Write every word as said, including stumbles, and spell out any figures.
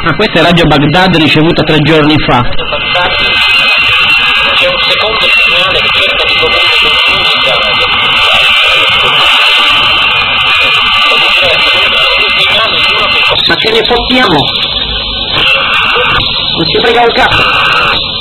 Ah, questa è Radio Baghdad ricevuta tre giorni fa. C'è un secondo segnale che cerca di comunicare con musica. Ma che ne possiamo? Non si frega un cazzo.